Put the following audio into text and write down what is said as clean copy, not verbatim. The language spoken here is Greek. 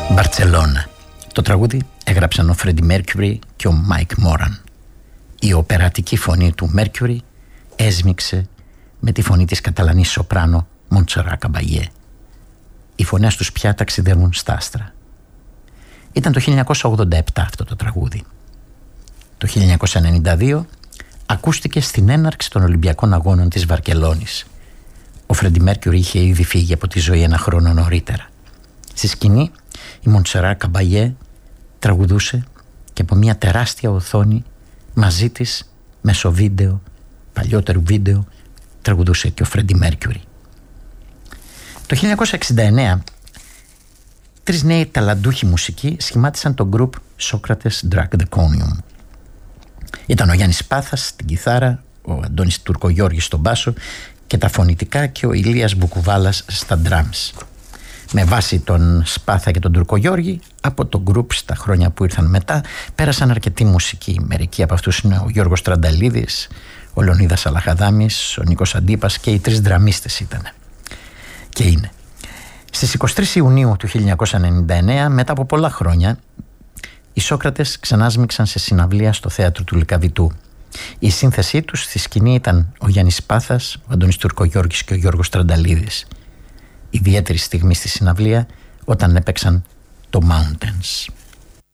Μπαρτσελώνα. Το τραγούδι έγραψαν ο Φρέντι Μέρκιουρι και ο Μάικ Μόραν. Η οπερατική φωνή του Μέρκιουρι έσμιξε με τη φωνή της Καταλανής σοπράνο Μοντσερά Καμπαγιέ. Οι φωνές τους πια ταξιδεύουν στα άστρα. Ήταν το 1987 αυτό το τραγούδι. Το 1992 ακούστηκε στην έναρξη των Ολυμπιακών Αγώνων της Βαρκελόνης. Ο Φρέντι Μέρκιουρι είχε ήδη φύγει από τη ζωή ένα χρόνο νωρίτερα. Στη σκηνή η Μοντσερά Καμπαγιέ τραγουδούσε και από μια τεράστια οθόνη μαζί της μέσω βίντεο, παλιότερου βίντεο, τραγουδούσε και ο Φρέντι Μέρκιουρι. Το 1969 τρεις νέοι ταλαντούχοι μουσικοί σχημάτισαν το γκρουπ Σόκρατες Dragdeconium. Ήταν ο Γιάννης Πάθας στην κιθάρα, ο Αντώνης Τουρκογιώργης στον μπάσο και τα φωνητικά και ο Ηλίας Μπουκουβάλας στα drums. Με βάση τον Σπάθα και τον Τουρκογιώργη, από το γκρουπ στα χρόνια που ήρθαν μετά πέρασαν αρκετοί μουσικοί. Μερικοί από αυτούς είναι ο Γιώργος Τρανταλίδης, ο Λεωνίδας Αλαχαδάμης, ο Νίκος Αντίπας και οι τρεις δραμίστες ήταν. Και είναι. Στις 23 Ιουνίου του 1999, μετά από πολλά χρόνια, οι Σόκρατες ξανάσμιξαν σε συναυλία στο θέατρο του Λυκαβητού. Η σύνθεσή τους στη σκηνή ήταν ο Γιάννης Πάθας, ο Αντώνης Τουρκογιώργης και ο Γιώργος Τρανταλίδης. Ιδιαίτερη στιγμή στη συναυλία όταν έπαιξαν το Mountains.